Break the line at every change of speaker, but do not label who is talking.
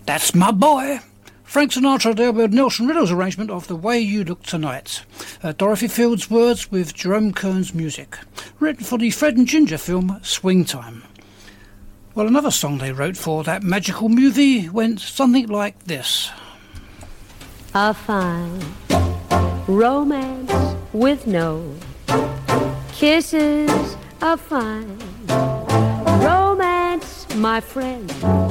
That's my boy. Frank Sinatra there with Nelson Riddle's arrangement of The Way You Look Tonight. Dorothy Field's words with Jerome Kern's music. Written for the Fred and Ginger film Swing Time. Well, another song they wrote for that magical movie went something like this.
A fine romance with no kisses. A fine romance, my friend.